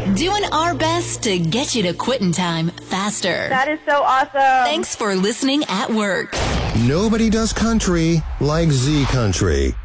Doing our best to get you to quitting time faster. That is so awesome. Thanks for listening at work. Nobody does country like Z Country.